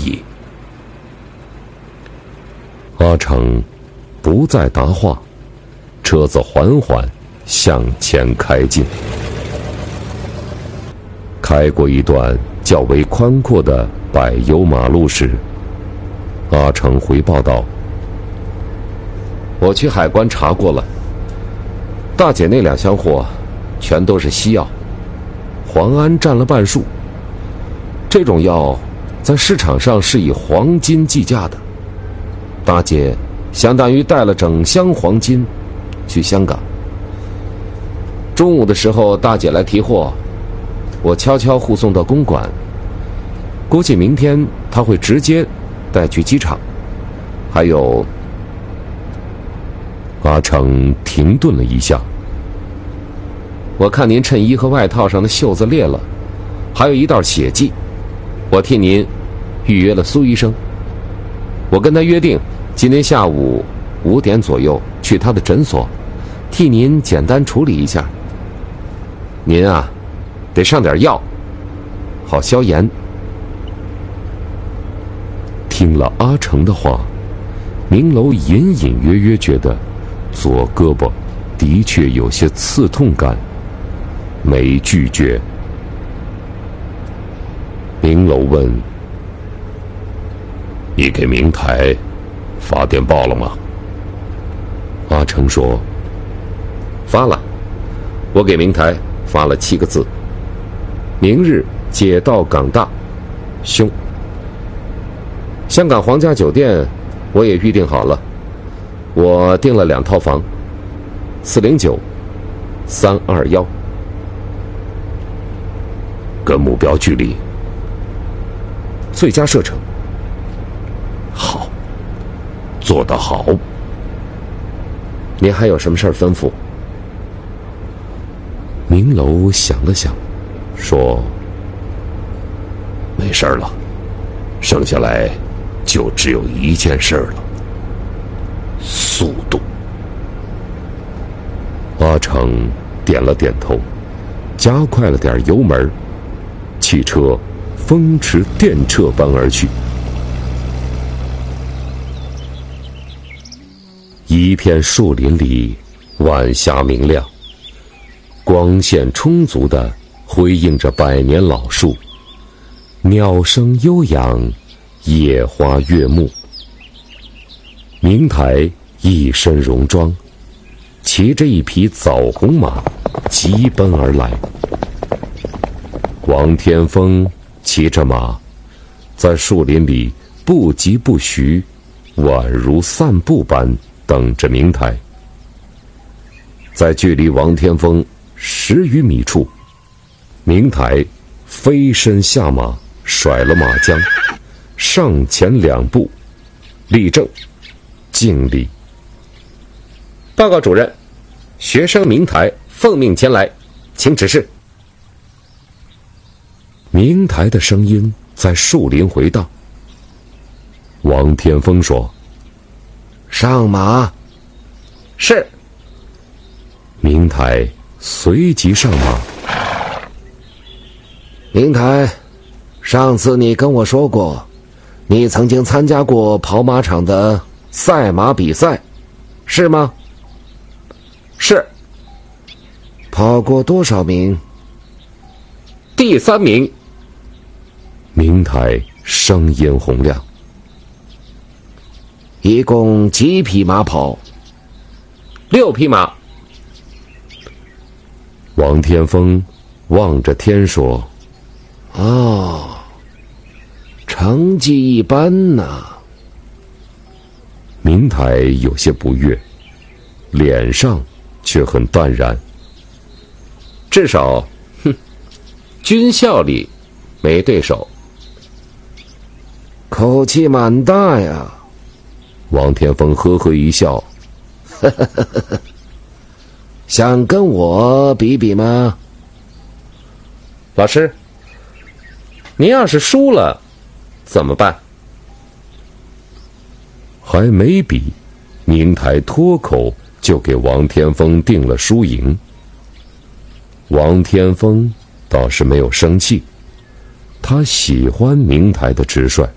矣。阿成不再答话，车子缓缓向前开进。开过一段较为宽阔的柏油马路时，阿成回报道：我去海关查过了，大姐那2箱货全都是西药，磺胺占了半数。这种药在市场上是以黄金计价的，大姐相当于带了整箱黄金去香港。中午的时候，大姐来提货，我悄悄护送到公馆，估计明天她会直接带去机场。还有，阿成停顿了一下，我看您衬衣和外套上的袖子裂了，还有一道血迹，我替您预约了苏医生。我跟他约定今天下午5点左右去他的诊所，替您简单处理一下。您啊，得上点药，好消炎。听了阿成的话，明楼隐隐约约觉得左胳膊的确有些刺痛感，没拒绝。明楼问：你给明台发电报了吗？阿成说：发了，我给明台发了7个字：明日解到港大，凶。香港皇家酒店我也预订好了，我订了2套房，409、321。跟目标距离，最佳射程。好，做得好。您还有什么事儿吩咐？明楼想了想，说：没事了，剩下来就只有一件事了，速度。阿成点了点头，加快了点油门，汽车风驰电掣般而去。一片树林里，晚霞明亮，光线充足地辉映着百年老树，鸟声悠扬，野花悦目。明台一身戎装，骑着一匹枣红马疾奔而来。王天风骑着马，在树林里不疾不徐，宛如散步般等着明台。在距离王天风10余米处，明台飞身下马，甩了马缰，上前2步，立正，敬礼。报告主任，学生明台奉命前来，请指示。明台的声音在树林回荡。王天风说：上马。是。明台随即上马。明台，上次你跟我说过，你曾经参加过跑马场的赛马比赛，是吗？是。跑过多少名？第3名。明台声音洪亮。一共几匹马跑？6匹马。王天风望着天说：哦，成绩一般呐。明台有些不悦，脸上却很淡然。至少，军校里没对手。口气蛮大呀。王天风呵呵一笑，想跟我比比吗？老师，您要是输了怎么办？还没比，明台脱口就给王天风定了输赢。王天风倒是没有生气，他喜欢明台的直率。